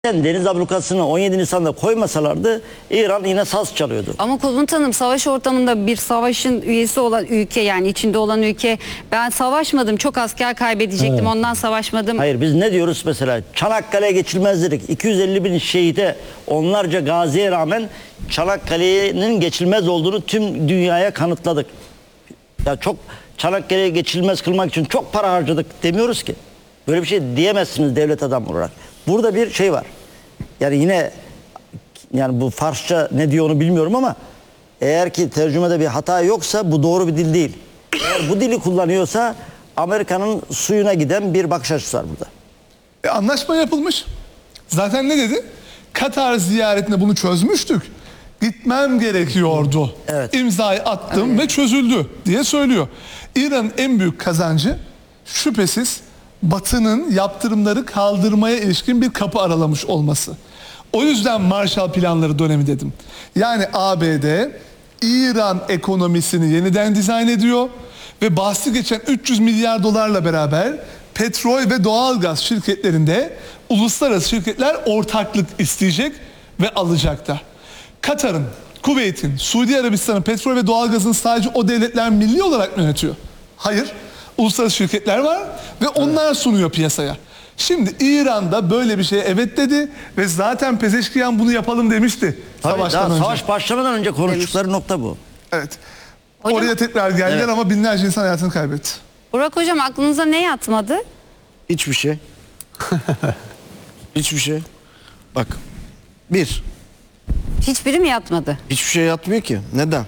Deniz ablukasını 17 Nisan'da koymasalardı İran yine saz çalıyordu. Ama komutanım, savaş ortamında bir savaşın üyesi olan ülke, yani içinde olan ülke, ben savaşmadım, çok asker kaybedecektim, ondan savaşmadım. Hayır, biz ne diyoruz mesela? Çanakkale'ye geçilmez dedik. 250 bin şehide, onlarca gaziye rağmen Çanakkale'nin geçilmez olduğunu tüm dünyaya kanıtladık. Ya çok Çanakkale'ye geçilmez kılmak için çok para harcadık demiyoruz ki. Böyle bir şey diyemezsiniz devlet adamı olarak. Burada bir şey var. Yani yine, yani bu Farsça ne diyor onu bilmiyorum ama eğer ki tercümede bir hata yoksa bu doğru bir dil değil. Eğer bu dili kullanıyorsa Amerika'nın suyuna giden bir bakış açısı var burada. Anlaşma yapılmış. Zaten ne dedi? Katar ziyaretinde bunu çözmüştük. Gitmem gerekiyordu. Evet. İmzayı attım ve çözüldü diye söylüyor. İran'ın en büyük kazancı şüphesiz Batı'nın yaptırımları kaldırmaya ilişkin bir kapı aralamış olması. O yüzden Marshall Planları dönemi dedim. Yani ABD İran ekonomisini yeniden dizayn ediyor ve bahsi geçen 300 milyar dolarla beraber petrol ve doğalgaz şirketlerinde uluslararası şirketler ortaklık isteyecek ve alacak da. Katar'ın, Kuveyt'in, Suudi Arabistan'ın petrol ve doğalgazın sadece o devletler milli olarak mı yönetiyor? Hayır. Uluslararası şirketler var ve onlar sunuyor piyasaya. Şimdi İran'da böyle bir şeye evet dedi ve zaten Pezeşkiyan bunu yapalım demişti. Tabii, Savaştan daha önce. savaş başlamadan önce konuştukları nokta bu. Evet. Hocam, Oraya tekrar geldiler Evet. ama binlerce insan hayatını kaybetti. Burak hocam, aklınıza ne yatmadı? Hiçbir şey. Hiçbir şey. Bak. Bir. Hiçbiri mi yatmadı? Hiçbir şey yatmıyor ki. Neden?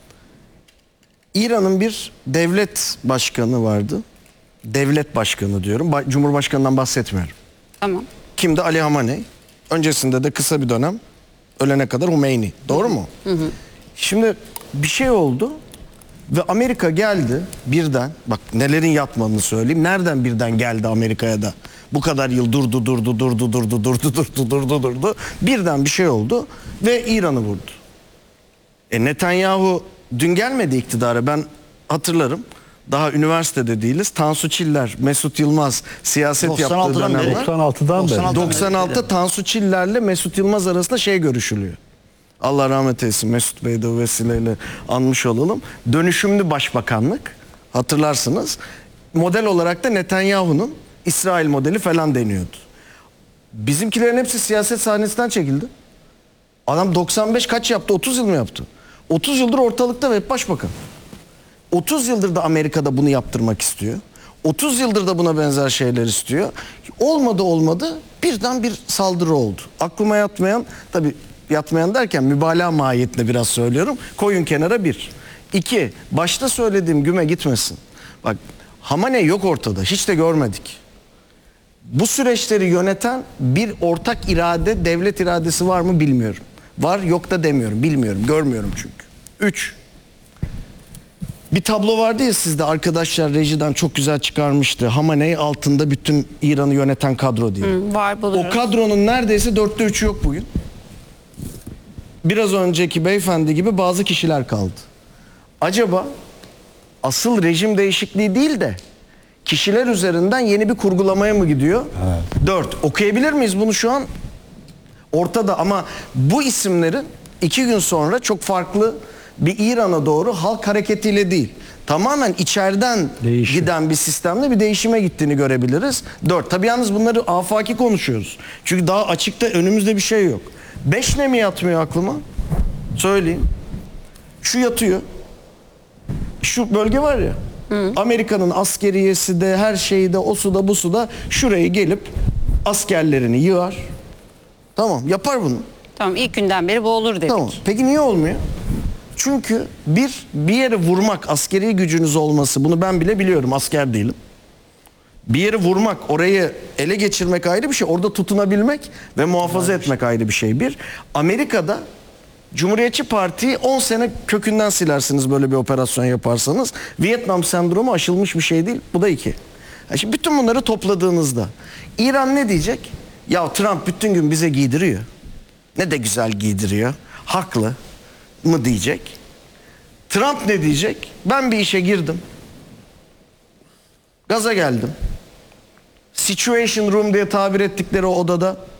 İran'ın bir devlet başkanı vardı. Devlet başkanı diyorum. Cumhurbaşkanından bahsetmiyorum. Tamam. Kimdi? Ali Hamaney. Öncesinde de kısa bir dönem ölene kadar Humeyni. Doğru mu? Şimdi bir şey oldu ve Amerika geldi birden. Bak nelerin yatmadığını söyleyeyim. Nereden birden geldi Amerika'ya da? Bu kadar yıl durdu. Birden bir şey oldu ve İran'ı vurdu. Netanyahu dün gelmedi iktidara. Ben hatırlarım. Daha üniversitede değiliz. Tansu Çiller, Mesut Yılmaz siyaset yaptığı 96'dan beri. dönemler. 96'dan beri. 96'da Tansu Çiller'le Mesut Yılmaz arasında şey görüşülüyor. Allah rahmet eylesin, Mesut Bey'i de o vesileyle anmış olalım. Dönüşümlü başbakanlık, hatırlarsınız. Model olarak da Netanyahu'nun İsrail modeli falan deniyordu. Bizimkilerin hepsi siyaset sahnesinden çekildi. Adam 95 kaç yaptı? 30 yıl mı yaptı? 30 yıldır ortalıkta ve hep başbakan. 30 yıldır da Amerika'da bunu yaptırmak istiyor. 30 yıldır da buna benzer şeyler istiyor. Olmadı birden bir saldırı oldu. Aklıma yatmayan, tabii yatmayan derken mübalağa mahiyetle biraz söylüyorum. Koyun kenara bir. İki, başta söylediğim güme gitmesin. Bak Hamaney yok ortada, hiç de görmedik. Bu süreçleri yöneten bir ortak irade, devlet iradesi var mı bilmiyorum. Var yok da demiyorum, bilmiyorum, görmüyorum çünkü. Üç, bir tablo vardı ya sizde, arkadaşlar rejiden çok güzel çıkarmıştı. Hamaney altında bütün İran'ı yöneten kadro diye. Var, buluruz. O kadronun neredeyse 3'ü yok bugün. Biraz önceki beyefendi gibi bazı kişiler kaldı. Acaba asıl rejim değişikliği değil de kişiler üzerinden yeni bir kurgulamaya mı gidiyor? Evet. 4. Okuyabilir miyiz bunu şu an? Ortada ama bu isimlerin 2 gün sonra çok farklı bir İran'a doğru halk hareketiyle değil, tamamen içeriden giden bir sistemle bir değişime gittiğini görebiliriz. 4. Tabii yalnız bunları afaki konuşuyoruz. Çünkü daha açıkta önümüzde bir şey yok. 5 ne mi yatmıyor aklıma? Söyleyeyim. Şu yatıyor. Şu bölge var ya. Amerika'nın askeriyesi de, her şeyi de, o su da bu su da şurayı gelip askerlerini yığar. Tamam, yapar bunu. Tamam, ilk günden beri bu olur dedik. Tamam. Peki niye olmuyor? Çünkü bir yere vurmak, askeri gücünüz olması, bunu ben bile biliyorum, asker değilim. Bir yere vurmak, orayı ele geçirmek ayrı bir şey. Orada tutunabilmek ve muhafaza etmek ayrı bir şey. Bir, Amerika'da Cumhuriyetçi Parti'yi 10 sene kökünden silersiniz böyle bir operasyon yaparsanız. Vietnam sendromu aşılmış bir şey değil. Bu da 2. Yani şimdi bütün bunları topladığınızda İran ne diyecek? Ya Trump bütün gün bize giydiriyor. Ne de güzel giydiriyor. Haklı mı diyecek? Trump ne diyecek? Ben bir işe girdim. Gaza geldim. Situation room diye tabir ettikleri o odada